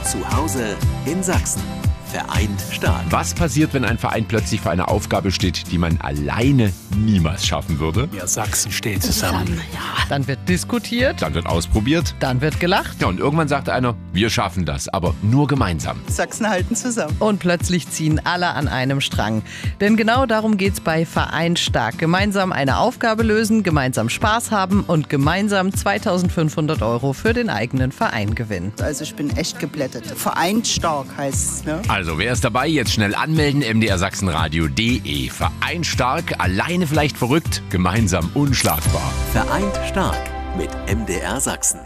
Zu Hause in Sachsen. Vereint stark. Was passiert, wenn ein Verein plötzlich vor einer Aufgabe steht, die man alleine niemals schaffen würde? Ja, Sachsen steht zusammen. Dann wird diskutiert, Dann wird ausprobiert. dann wird gelacht Ja, und irgendwann sagt einer, wir schaffen das, aber nur gemeinsam. Sachsen halten zusammen. und plötzlich ziehen alle an einem Strang. Denn genau darum geht's bei Vereint stark. Gemeinsam eine Aufgabe lösen, gemeinsam Spaß haben und gemeinsam 2.500 € für den eigenen Verein gewinnen. Also ich bin echt geblättet. Vereint stark heißt es, ne? Also, wer ist dabei? Jetzt schnell anmelden, mdrsachsenradio.de. Vereint stark, alleine vielleicht verrückt, gemeinsam unschlagbar. Vereint stark mit MDR Sachsen.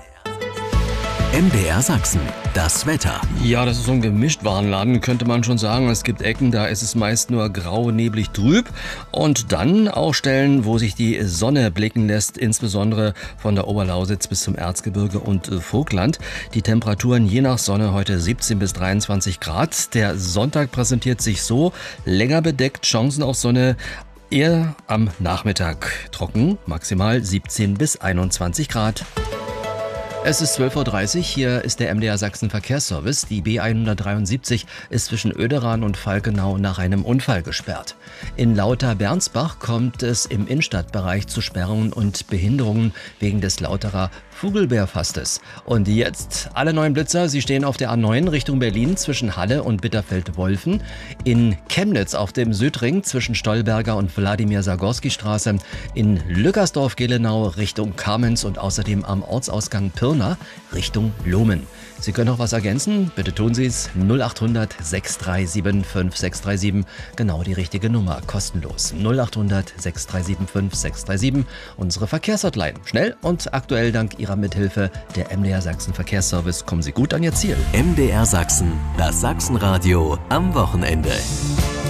MDR Sachsen, das Wetter. Ja, das ist so ein Gemischtwarenladen, könnte man schon sagen. Es gibt Ecken, da ist es meist nur grau, neblig, trüb. Und dann auch Stellen, wo sich die Sonne blicken lässt, insbesondere von der Oberlausitz bis zum Erzgebirge und Vogtland. Die Temperaturen je nach Sonne heute 17 bis 23 Grad. Der Sonntag präsentiert sich so, länger bedeckt, Chancen auf Sonne. Eher am Nachmittag trocken, maximal 17 bis 21 Grad. Es ist 12.30 Uhr, hier ist der MDR Sachsen Verkehrsservice. Die B173 ist zwischen Oederan und Falkenau nach einem Unfall gesperrt. In Lauter-Bernsbach kommt es im Innenstadtbereich zu Sperrungen und Behinderungen wegen des Lauterer Vogelbeerfastes. Und jetzt alle neuen Blitzer, sie stehen auf der A9 Richtung Berlin zwischen Halle und Bitterfeld-Wolfen. In Chemnitz auf dem Südring zwischen Stolberger und Wladimir-Sagorski-Straße. In Lückersdorf-Gelenau Richtung Kamenz und außerdem am Ortsausgang Pirna Richtung Lohmen. Sie können noch was ergänzen? Bitte tun Sie es. 0800 637 5637. Genau die richtige Nummer. Kostenlos. 0800 637 5637. Unsere Verkehrshotline. Schnell und aktuell dank Ihrer Mithilfe der MDR Sachsen Verkehrsservice. Kommen Sie gut an Ihr Ziel. MDR Sachsen, das Sachsenradio am Wochenende.